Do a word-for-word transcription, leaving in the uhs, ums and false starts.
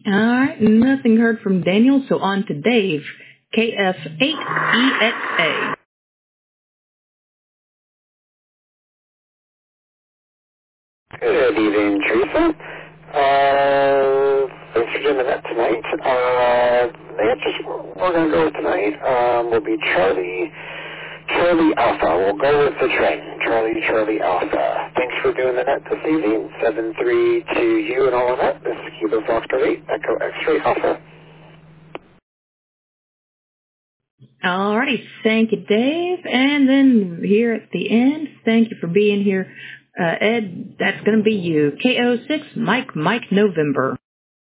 All right, nothing heard from Daniel, so on to Dave, K F eight E X A. Good evening, Teresa. Uh, thanks for doing that tonight. Uh, the answers we're going to go with tonight um, will be Charlie, Charlie Alpha. We'll go with the trend, Charlie, Charlie Alpha. Thanks for doing the net this evening. seven three to you and all of that. This is Kilo Foxtrot eight, Echo X-Ray Alpha. All righty, thank you, Dave. And then here at the end, thank you for being here. Uh, Ed, that's going to be you. K O six, Mike, Mike, November.